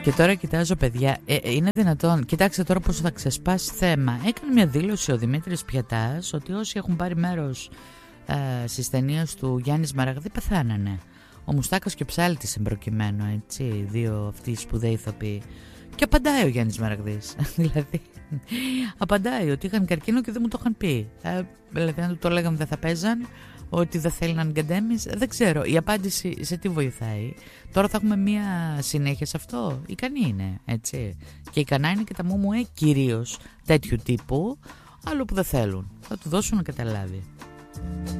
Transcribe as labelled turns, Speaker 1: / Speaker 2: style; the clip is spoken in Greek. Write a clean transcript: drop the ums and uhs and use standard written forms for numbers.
Speaker 1: Και τώρα κοιτάζω, παιδιά, είναι δυνατόν? Κοιτάξτε τώρα πως θα ξεσπάσει θέμα. Έκανε μια δήλωση ο Δημήτρης Πιατάς ότι όσοι έχουν πάρει μέρος στις ταινίες του Γιάννη Σμαραγδί πεθάνανε. Ο Μουστάκας και ο Ψάλτης εμπροκειμένου, έτσι, δύο αυτοί οι σπουδαίοι ηθοποιοί. Και απαντάει ο Γιάννης Μαραγδής. Δηλαδή, απαντάει ότι είχαν καρκίνο και δεν μου το είχαν πει. Δηλαδή, αν του το λέγαμε δεν θα παίζαν, ότι δεν θέλει να γκαντέμεις. Δεν ξέρω, η απάντηση σε τι βοηθάει. Τώρα θα έχουμε μία συνέχεια σε αυτό. Ικανή είναι, έτσι. Και ικανά είναι και τα μούμουε κυρίως τέτοιου τύπου, άλλο που δεν θέλουν. Θα του δώσουν να καταλάβει.